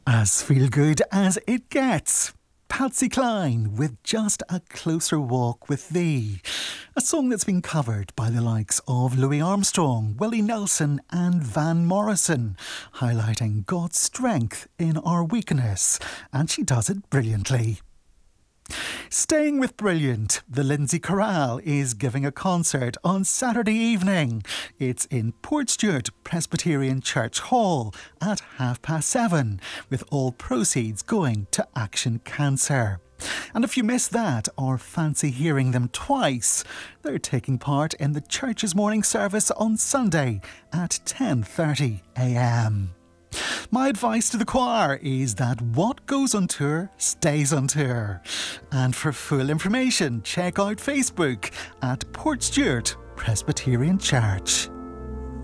As feel good as it gets. Patsy Cline with Just a Closer Walk with Thee. A song that's been covered by the likes of Louis Armstrong, Willie Nelson and Van Morrison, highlighting God's strength in our weakness, and she does it brilliantly. Staying with brilliant, the Lindsay Chorale is giving a concert on Saturday evening. It's in Portstewart Presbyterian Church Hall at 7:30, with all proceeds going to Action Cancer. And if you missed that or fancy hearing them twice, they're taking part in the church's morning service on Sunday at 10:30 a.m. My advice to the choir is that what goes on tour stays on tour. And for full information, check out Facebook at Portstewart Presbyterian Church.